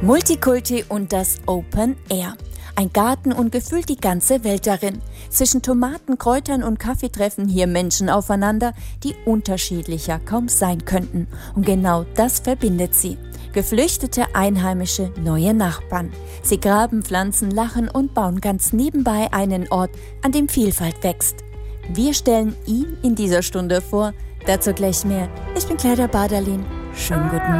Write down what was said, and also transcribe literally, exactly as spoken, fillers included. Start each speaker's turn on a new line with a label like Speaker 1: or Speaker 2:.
Speaker 1: Multikulti und das Open Air. Ein Garten und gefühlt die ganze Welt darin. Zwischen Tomaten, Kräutern und Kaffee treffen hier Menschen aufeinander, die unterschiedlicher kaum sein könnten. Und genau das verbindet sie. Geflüchtete, Einheimische, neue Nachbarn. Sie graben, pflanzen, lachen und bauen ganz nebenbei einen Ort, an dem Vielfalt wächst. Wir stellen ihn in dieser Stunde vor. Dazu gleich mehr. Ich bin Clara Baderlin. Schönen guten Morgen.